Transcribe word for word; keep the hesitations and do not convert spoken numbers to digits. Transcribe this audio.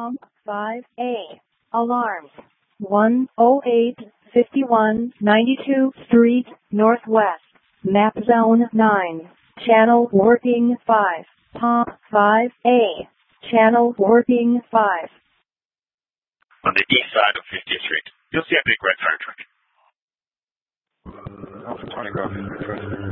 Pump five A. Alarms. one oh eight fifty-one ninety-two Street, Northwest. Map Zone nine. Channel working five. Pump five A. Channel working five. On the east side of fiftieth Street, you'll see a big red fire truck. Alpha twenty, go ahead.